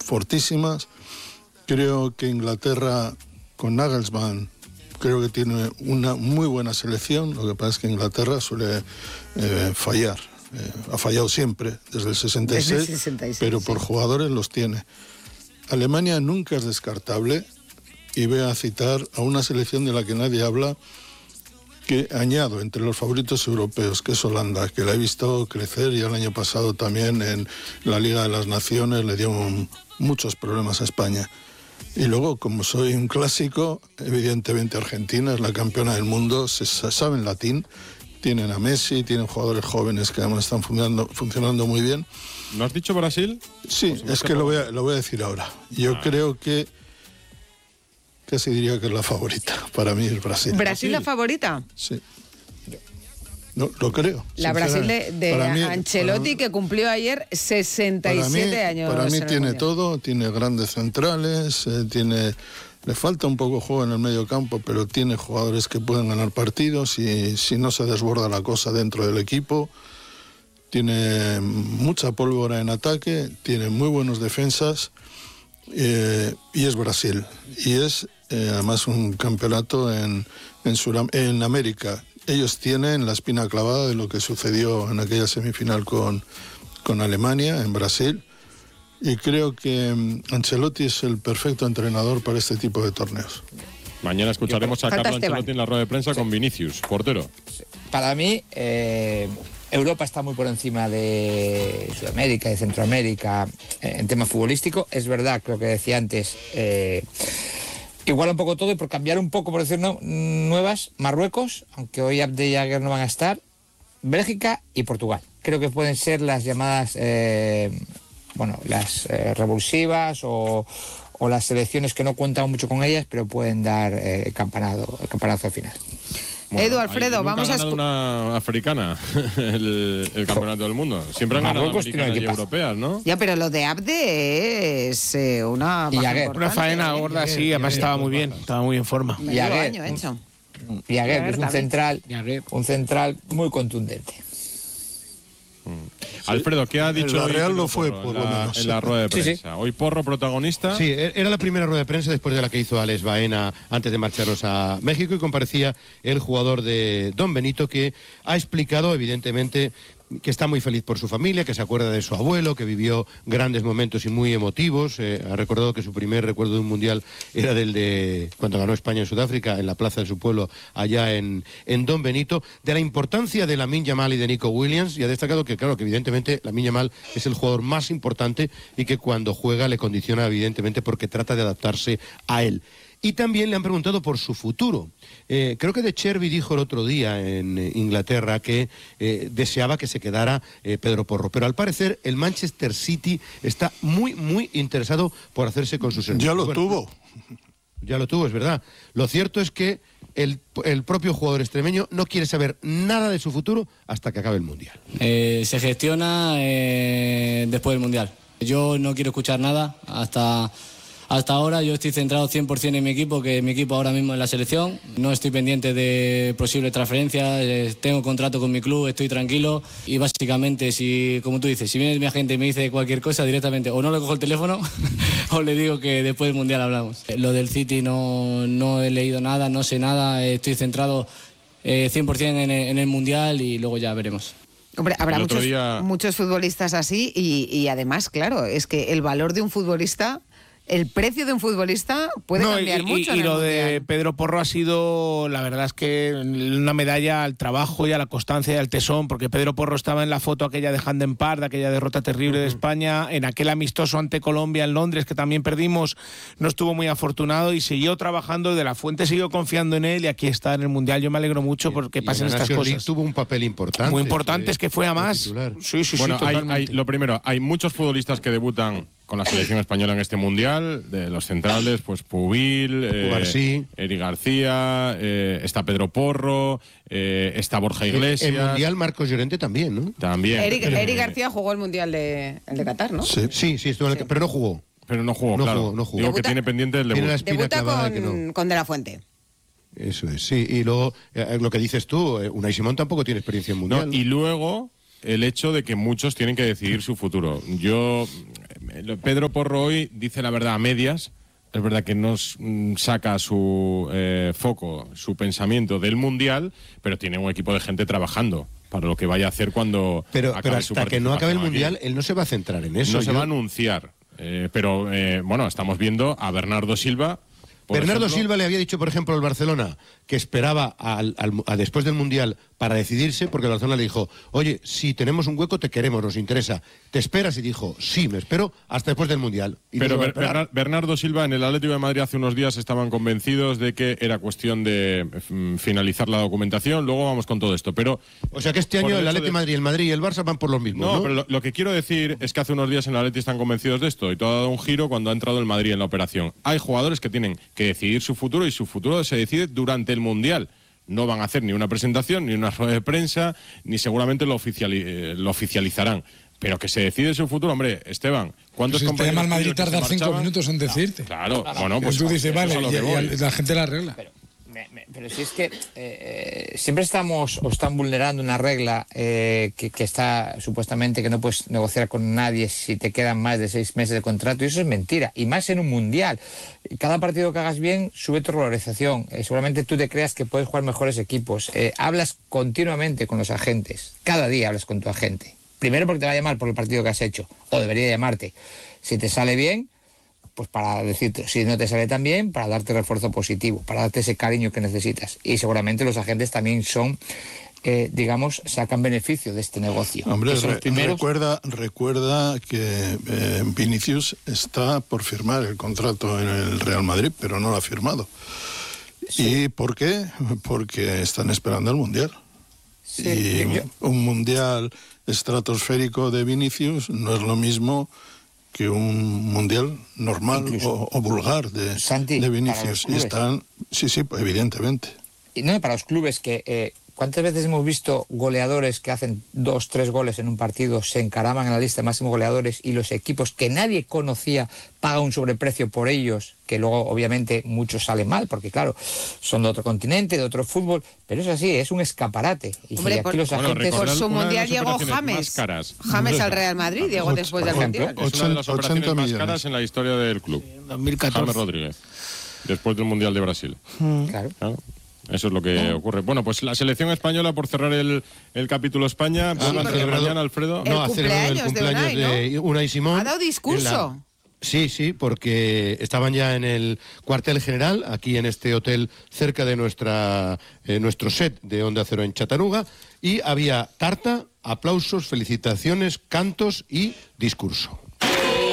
fortísimas. Creo que Inglaterra, con Nagelsmann, creo que tiene una muy buena selección. Lo que pasa es que Inglaterra suele fallar. Ha fallado siempre, desde el 66, pero por jugadores los tiene. Alemania nunca es descartable, y voy a citar a una selección de la que nadie habla, que añado entre los favoritos europeos, que es Holanda, que la he visto crecer, y el año pasado también en la Liga de las Naciones le dio muchos problemas a España. Y luego, como soy un clásico, evidentemente Argentina es la campeona del mundo, saben latín, tienen a Messi, tienen jugadores jóvenes que además están funcionando muy bien. ¿No has dicho Brasil? Sí, es que lo voy a decir ahora. Yo creo que casi diría que es la favorita. Para mí es Brasil. ¿Brasil la favorita? Sí. No, lo creo. La Brasil de Ancelotti, que cumplió ayer 67 años. Para mí tiene todo, tiene grandes centrales, le falta un poco juego en el medio campo, pero tiene jugadores que pueden ganar partidos, y si no se desborda la cosa dentro del equipo. Tiene mucha pólvora en ataque, tiene muy buenos defensas, y es Brasil. Y es además un campeonato en América. Ellos tienen la espina clavada de lo que sucedió en aquella semifinal con Alemania, en Brasil, y creo que Ancelotti es el perfecto entrenador para este tipo de torneos. Mañana escucharemos a Carlo Ancelotti en la rueda de prensa con Vinicius, portero. Para mí, Europa está muy por encima de Sudamérica, de Centroamérica, en tema futbolístico. Es verdad, creo que decía antes, igual un poco todo, y por cambiar un poco, por decir nuevas, Marruecos, aunque hoy Abde y Jagger no van a estar, Bélgica y Portugal. Creo que pueden ser las llamadas, las revulsivas o las selecciones que no cuentan mucho con ellas, pero pueden dar el campanazo final. Bueno, Edu, Alfredo, vamos a... una africana el campeonato del mundo. Siempre han ganado americanas y europeas, ¿no? Ya, pero lo de Abde es una faena gorda, sí, además estaba muy bien en forma. Y Aguer, que es un central muy contundente. Alfredo, ¿qué ha dicho el Real no fue por lo menos en la rueda de prensa? Sí. Hoy Porro protagonista. Sí, era la primera rueda de prensa después de la que hizo Alex Baena antes de marcharnos a México, y comparecía el jugador de Don Benito, que ha explicado evidentemente que está muy feliz por su familia, que se acuerda de su abuelo, que vivió grandes momentos y muy emotivos. Ha recordado que su primer recuerdo de un mundial era del de cuando ganó España en Sudáfrica, en la plaza de su pueblo, allá en Don Benito. De la importancia de Lamine Yamal y de Nico Williams, y ha destacado que, claro, que evidentemente Lamine Yamal es el jugador más importante, y que cuando juega le condiciona evidentemente porque trata de adaptarse a él. Y también le han preguntado por su futuro. Creo que De Chervi dijo el otro día en Inglaterra que deseaba que se quedara Pedro Porro, pero al parecer el Manchester City está muy, muy interesado por hacerse con sus servicios. Ya lo tuvo, es verdad. Lo cierto es que el propio jugador extremeño no quiere saber nada de su futuro hasta que acabe el Mundial. Se gestiona después del Mundial. Yo no quiero escuchar nada hasta ahora. Yo estoy centrado 100% en mi equipo, que mi equipo ahora mismo es la selección. No estoy pendiente de posibles transferencias, tengo contrato con mi club, estoy tranquilo. Y básicamente, como tú dices, si viene mi agente y me dice cualquier cosa, directamente o no le cojo el teléfono o le digo que después del Mundial hablamos. Lo del City no he leído nada, no sé nada, estoy centrado 100% en el Mundial, y luego ya veremos. Hombre, habrá muchos futbolistas así, y además, claro, es que el valor de un futbolista... El precio de un futbolista puede cambiar mucho. Y lo de Pedro Porro ha sido, la verdad es que una medalla al trabajo y a la constancia y al tesón, porque Pedro Porro estaba en la foto aquella de Hand en Par, de aquella derrota terrible de España, en aquel amistoso ante Colombia en Londres, que también perdimos, no estuvo muy afortunado, y siguió trabajando, De la Fuente siguió confiando en él, y aquí está en el Mundial. Yo me alegro mucho porque pasen estas cosas. Tuvo un papel importante. Muy importante, es que fue a más. Sí, bueno, lo primero, hay muchos futbolistas que debutan con la selección española en este Mundial, de los centrales, pues Pubil, Eric García, está Pedro Porro, está Borja Iglesias. El Mundial Marcos Llorente también, ¿no? También. Eric García jugó el Mundial de Qatar, ¿no? Sí, estuvo pero no jugó. Pero no jugó, claro. No jugó. Digo que tiene pendiente el debut. Debuta con De la Fuente. Eso es, sí. Y luego, lo que dices tú, Unai Simón tampoco tiene experiencia en Mundial. Y luego, el hecho de que muchos tienen que decidir su futuro. Yo Pedro Porro hoy dice la verdad a medias. Es verdad que no saca su foco, su pensamiento del Mundial, pero tiene un equipo de gente trabajando para lo que vaya a hacer cuando pero acabe su hasta que no acabe el Mundial, aquí. él no se va a centrar en eso. No se va a anunciar. Pero bueno, estamos viendo a Bernardo Silva. Bernardo Silva le había dicho, por ejemplo, al Barcelona que esperaba a después del Mundial para decidirse, porque el Barcelona le dijo, oye, si tenemos un hueco te queremos, nos interesa. ¿Te esperas? Y dijo, sí, me espero hasta después del Mundial. Y pero Bernardo Silva en el Atlético de Madrid hace unos días estaban convencidos de que era cuestión de finalizar la documentación, luego vamos con todo esto. Pero o sea que este año el Atlético de Madrid, el Madrid y el Barça van por los mismos, ¿no? Pero lo que quiero decir es que hace unos días en el Atlético están convencidos de esto y todo ha dado un giro cuando ha entrado el Madrid en la operación. Hay jugadores que tienen que decidir su futuro y su futuro se decide durante el Mundial. No van a hacer ni una presentación, ni una rueda de prensa, ni seguramente lo oficializarán. Pero que se decide su futuro, hombre, Esteban, ¿cuántos compañeros? Si te llama al Madrid tardar 5 marchaban? minutos en decirte. Claro, bueno, pues tú dices, vale, y la gente la arregla. Pero si es que siempre estamos o están vulnerando una regla que está supuestamente que no puedes negociar con nadie si te quedan más de 6 meses de contrato, y eso es mentira, y más en un mundial. Cada partido que hagas bien sube tu valorización, seguramente tú te creas que puedes jugar mejores equipos, hablas continuamente con los agentes, cada día hablas con tu agente, primero porque te va a llamar por el partido que has hecho, o debería llamarte, si te sale bien, pues para decirte, si no te sale tan bien, para darte refuerzo positivo, para darte ese cariño que necesitas. Y seguramente los agentes también son, digamos, sacan beneficio de este negocio. Hombre, recuerda que Vinicius está por firmar el contrato en el Real Madrid, pero no lo ha firmado. Sí. ¿Y por qué? Porque están esperando el Mundial. Sí, y un Mundial estratosférico de Vinicius no es lo mismo que un mundial normal o vulgar de Vinicius. Y están, sí, evidentemente. Y no, para los clubes que ¿cuántas veces hemos visto goleadores que hacen 2, 3 goles en un partido, se encaraman en la lista de máximos goleadores y los equipos que nadie conocía pagan un sobreprecio por ellos, que luego obviamente muchos salen mal, porque claro, son de otro continente, de otro fútbol, pero es así, es un escaparate. Y hombre, aquí los agentes... por su mundial llegó James al Real Madrid, llegó después del mundial. Es una de las operaciones más caras en la historia del club. 2014. James Rodríguez, después del Mundial de Brasil. Claro. Eso es lo que ocurre. Bueno, pues la selección española, por cerrar el capítulo España, van a celebrar mañana, Alfredo. No, ha celebrado el cumpleaños de Unai Simón. ¿Ha dado discurso? Sí, porque estaban ya en el cuartel general, aquí en este hotel cerca de nuestro set de Onda Cero en Chattanooga, y había tarta, aplausos, felicitaciones, cantos y discurso.